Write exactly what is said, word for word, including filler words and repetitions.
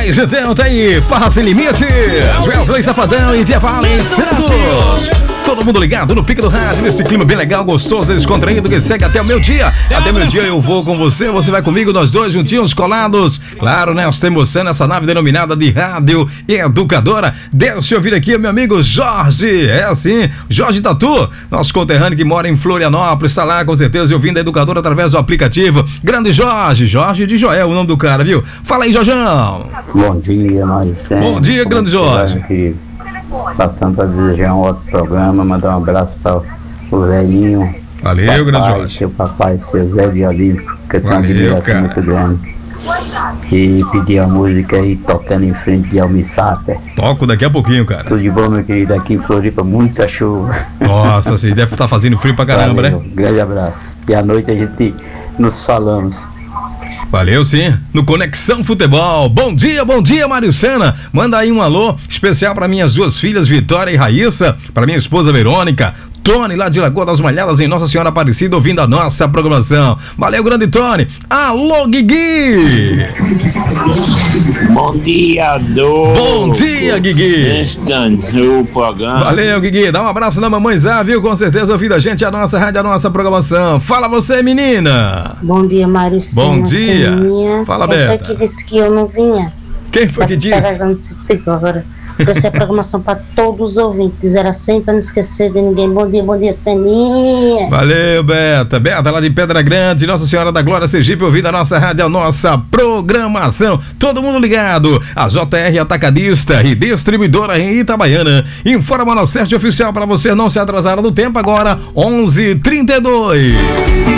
mais setenta aí, Farra Sem Limite, Wesley Safadão e Zé Vale Santos. Todo mundo ligado no pique do rádio, nesse clima bem legal, gostoso, descontraído, que segue até o meu dia. Até meu dia eu vou com você, você vai comigo, nós dois juntinhos, colados. Claro, né? Nós temos você nessa nave denominada de Rádio Educadora. Deixa eu vir aqui, meu amigo Jorge. É assim, Jorge Tatu, nosso conterrâneo que mora em Florianópolis, está lá com certeza ouvindo a Educadora através do aplicativo. Grande Jorge, Jorge de Joel, o nome do cara, viu? Fala aí, Jorjão. Bom dia, Maricene. Bom dia, grande Jorge. Querido. Passando para desejar um ótimo programa, mandar um abraço para o velhinho. Valeu, papai, grande Jorge. Seu papai, seu Zé de Olivo, que eu tenho uma Valeu, admiração cara. muito grande. E pedir a música aí, tocando em frente de Almissata. Toco daqui a pouquinho, cara. Tudo de bom, meu querido, aqui em Floripa, muita chuva. Nossa, você deve estar fazendo frio pra caramba, Valeu, né? Grande abraço. E à noite a gente nos falamos. Valeu, sim. No Conexão Futebol. Bom dia, bom dia, Maricena. Manda aí um alô especial para minhas duas filhas, Vitória e Raíssa, para minha esposa Verônica, Tony, lá de Lagoa das Malhadas, em Nossa Senhora Aparecida, ouvindo a nossa programação. Valeu, grande Tony. Alô, Guigui. Bom dia, Dô. Bom dia, Guigui. Estando o programa. Valeu, Guigui. Dá um abraço na mamãe Zá, viu? Com certeza ouvindo a gente, a nossa rádio, a nossa programação. Fala você, menina. Bom dia, Mário Cena. Bom dia. Seninha. Fala, Quem Berta. foi que disse que eu não vinha? Quem foi que disse? Esperando esse tempo agora. Essa é a programação para todos os ouvintes. Dizer assim, para não esquecer de ninguém. Bom dia, bom dia, Seninha. Valeu, Beta. Beta lá de Pedra Grande, Nossa Senhora da Glória, Sergipe, ouvindo a nossa rádio, a nossa programação. Todo mundo ligado. A J R Atacadista e Distribuidora em Itabaiana. Informa no site oficial para você não se atrasar no tempo agora, onze e trinta e dois.